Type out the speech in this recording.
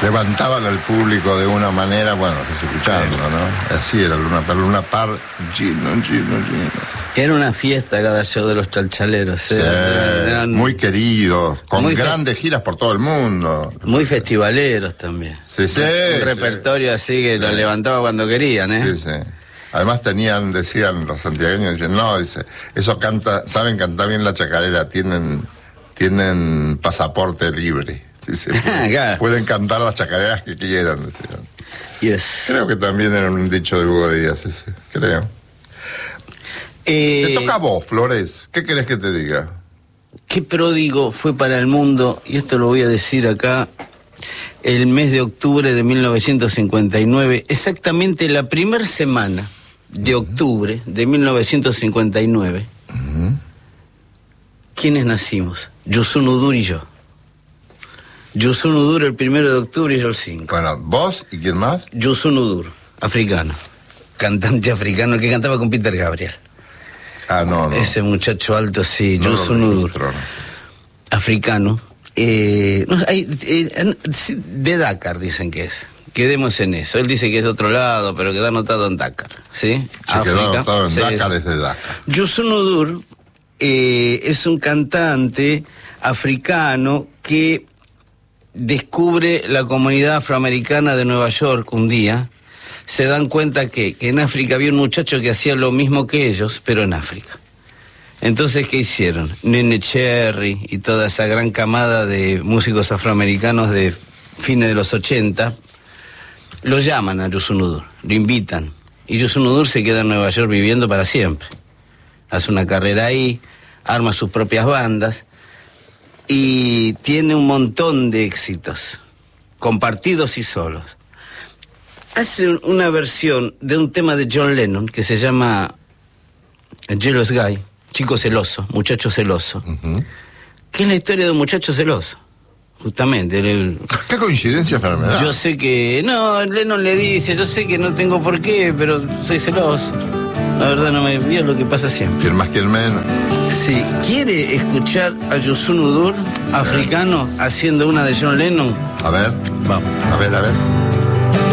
levantaban al público de una manera, bueno, escuchando, ¿no? Así era Luna Park, Gino. Era una fiesta cada show de los Chalchaleros. Sí, muy queridos, con grandes giras por todo el mundo. Muy festivaleros también. Sí. Un repertorio así que lo levantaba cuando querían, ¿eh? Sí. Además decían los santiagueños, eso saben cantar bien la chacarera, tienen pasaporte libre. Claro. Pueden cantar las chacareras que quieran, decían. Yes. Creo que también era un dicho de Hugo Díaz ese, creo. Te toca a vos, Flores. ¿Qué querés que te diga? Qué pródigo fue para el mundo, y esto lo voy a decir acá, el mes de octubre de 1959, exactamente la primera semana de octubre de 1959. ¿Quiénes nacimos? Yusun Udur y yo. Yusun Udur el 1 de octubre y yo el 5. Bueno, ¿vos y quién más? Yusun Udur, africano. Cantante africano que cantaba con Peter Gabriel. No. Ese muchacho alto, sí, Yusun Udur. Africano. De Dakar dicen que es. Quedemos en eso. Él dice que es de otro lado, pero quedó anotado en Dakar. ¿Sí? Quedó anotado en Dakar, es de Dakar. Yusun Udur es un cantante africano que descubre la comunidad afroamericana de Nueva York un día. Se dan cuenta que en África había un muchacho que hacía lo mismo que ellos, pero en África. Entonces, ¿qué hicieron? Nene Cherry y toda esa gran camada de músicos afroamericanos de fines de los 80, lo llaman a Yusun Udur, lo invitan. Y Yusun Udur se queda en Nueva York viviendo para siempre. Hace una carrera ahí, arma sus propias bandas y tiene un montón de éxitos, compartidos y solos. Hace una versión de un tema de John Lennon que se llama Jealous Guy, chico celoso, muchacho celoso, que es la historia de un muchacho celoso, justamente. ¿Qué coincidencia, enfermedad? Yo sé que, Lennon le dice, yo sé que no tengo por qué, pero soy celoso. La verdad no me vio lo que pasa siempre. ¿Quién más que el menos? Si quiere escuchar a Yusun Udur, africano, haciendo una de John Lennon, a ver, vamos. A ver.